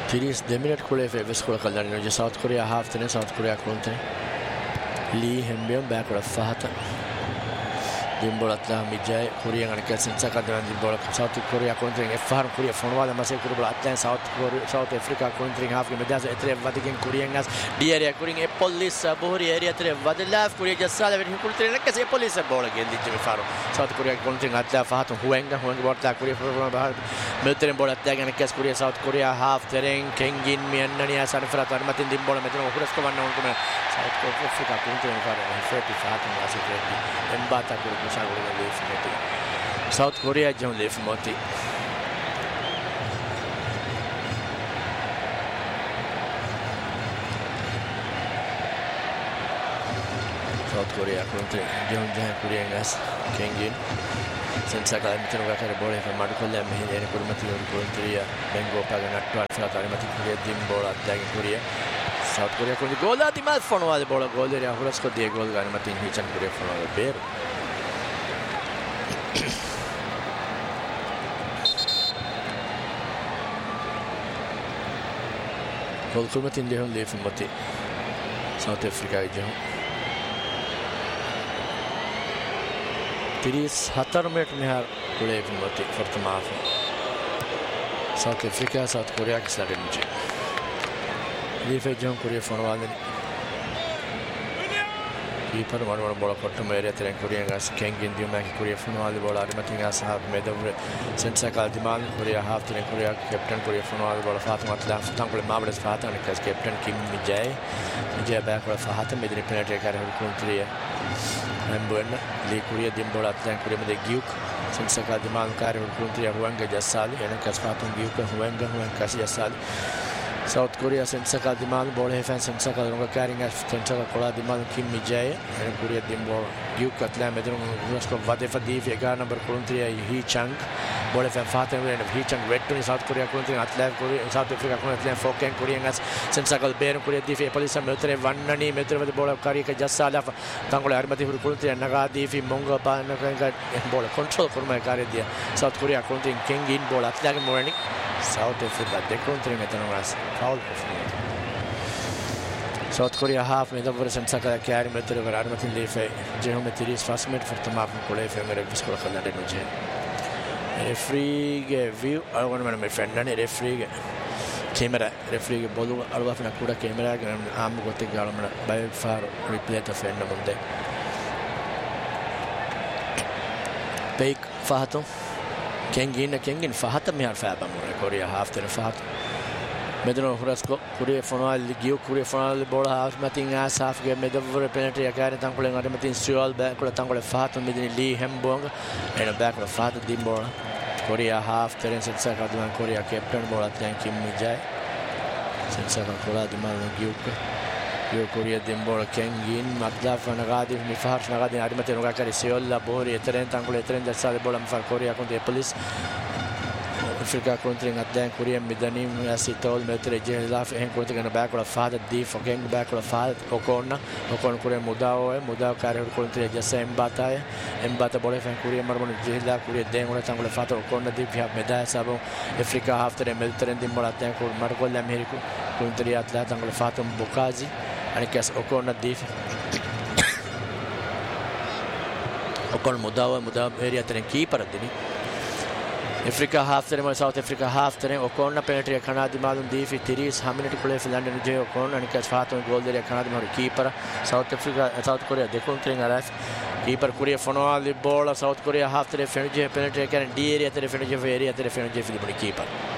Tiris 2 minute kule fe veskola kallarino je South Korea half tene South Korea kontre Lee Hembion back with Fahata Dimbolatla Mijay Korea and Kessin Sakadan Dimbola South Korea countering a farm Korea from one Masay Atlan South Africa countering half Medas Etre Vatican Korean as the area couring a police Bori area Vadela Korea just saw that he could take a police ball again the Jimmy Faro South Korea countering Atla Fahata Huanga Huanga Korea from military ball attack and Kes Korea South Korea half terrain Kengin Mianania San Frata Martin Dimbola Metro Huraskova South Africa countering Fati Fahata was a Mbata South Korea John Leaf Moti South Korea country John Korean as Kengin senza che mettono a fare bolle per Marco Lem e ne kurmati country Bengo Paganatwa Fratari Mati Korea Dimbola Tag Korea South Korea con il gol di Malfono al bola gol e Hurasco di gol gan Martin Hichan Korea fono al ber gol kurmatin de hon lef moti South Africa jo Tiris 4 minute mehar lef moti fortmaf South Africa South Korea ke sare nje Lefe John Korea fono al keeper one bola potto mere tren Korea gas Kengin di Mac Korea fono al bola armatinga sahab medovre senza caldimal Korea half tren Korea captain Korea fono al bola Fatima Atlan tangole Mabres Fatima ne kas captain Kim Mijay back with Fatima medri penetrate kar country Ambon le Korea dimbola Atlan Korea med Gyuk senza caldimal kar country Huanga Jassali ne kas Fatima Gyuk Huanga kas Jassali South Korea senza caldimal bola fan senza caldimal carrying senza caldimal Kim Mijay and Korea dimbola Gyuk Atlan medri Huraskova vade fadiv ega number country Hee Chang bola fan Fatima and Hee Chang red to South Korea country Atlan Korea South Africa country Atlan Foken Korean as senza calber Korea di police military vannani metro vade bola carry ka jassala tangole armati country naga di fi mongo ban bola control kurma carry dia South Korea country Kengin bola Atlan morning South Africa de country metano as foul South Korea half में तो senza carry metro per armati lefe geometry first minute for tomar con le femere viscola con la denuncia referee view algo non mi friend ne referee camera referee bolu algo fina cura camera am gote galmana by far replay to friend munde Peik Fahato Kengin Fahata me har faba more Korea half the Fahat Medro Hurasko Korea Fonal Gyu Korea Fonal bola half mating as half game medovre penetrate akare tangole ngare matin sual back ko tangole Fahat medini Lee Hembong and a back of Fahat dimbola Korea half terrain senza caldimal Korea captain bola Atlan Kim Mijay senza calcola di mano Gyuk Korea dimbola Kengin Matlaf nagadi mi far nagadi armate nuga kare seol labori e 30 angolo e 30 sale bola mi far Korea contro police Africa contro Atlan Korea Midanim asitol metre jelaf en contro na back of Father D for gang back of Father Okon Korea mudao kare contro Jasem Mbata bola fan Korea marmon jela Korea dengola tangole Father Okon di via medal sabo Africa after military dimbola Atlan ko margol America contro Atlan tangole Father Bukazi and kes Okon di Okon mudao area tren keeper dini Africa half terrain South Africa half terrain Okon penetrate Canada malum di Tiris Hamilton kule Finland je Okon and kes Fato goal there Canada mar keeper South Korea de countering araf keeper Korea fono al bola South Korea half terrain penetrate can di area terrain area terrain di keeper